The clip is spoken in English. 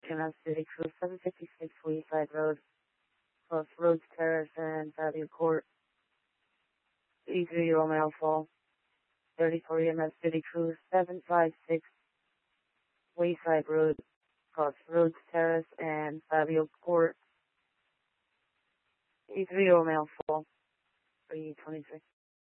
MS City Cruise 756 Wayside Road, plus Rhodes Terrace and Fabio Court. E3 Romeo Fall, 34 MS City Cruise 756 Wayside Road, plus Rhodes Terrace and Fabio Court. E3 Romeo Fall, 323.